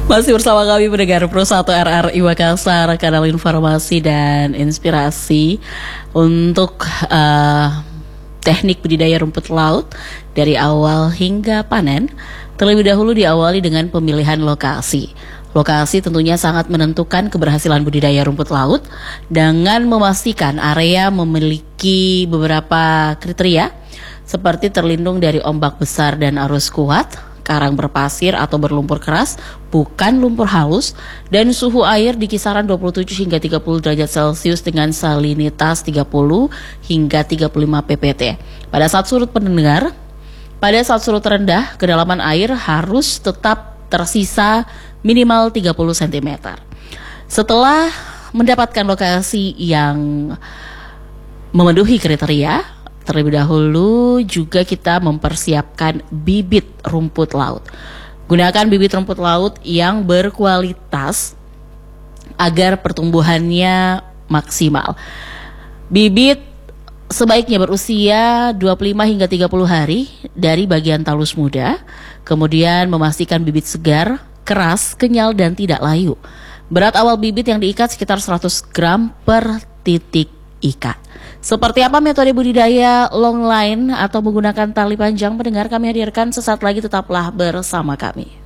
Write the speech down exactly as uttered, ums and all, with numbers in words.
Masih bersama kami pendengar Pro satu R R I Makassar, kanal informasi dan inspirasi untuk uh, teknik budidaya rumput laut dari awal hingga panen. Terlebih dahulu diawali dengan pemilihan lokasi. Lokasi tentunya sangat menentukan keberhasilan budidaya rumput laut dengan memastikan area memiliki beberapa kriteria seperti terlindung dari ombak besar dan arus kuat, karang berpasir atau berlumpur keras, bukan lumpur halus, dan suhu air di kisaran dua puluh tujuh hingga tiga puluh derajat Celcius dengan salinitas tiga puluh hingga tiga puluh lima ppm. Pada saat surut pendengar, pada saat surut rendah, kedalaman air harus tetap tersisa minimal tiga puluh sentimeter. Setelah mendapatkan lokasi yang memenuhi kriteria, terlebih dahulu juga kita mempersiapkan bibit rumput laut. Gunakan bibit rumput laut yang berkualitas agar pertumbuhannya maksimal. Bibit sebaiknya berusia dua puluh lima hingga tiga puluh hari dari bagian talus muda. Kemudian memastikan bibit segar, keras, kenyal, dan tidak layu. Berat awal bibit yang diikat sekitar seratus gram per titik ikat. Seperti apa metode budidaya long line atau menggunakan tali panjang, pendengar kami hadirkan sesaat lagi, tetaplah bersama kami.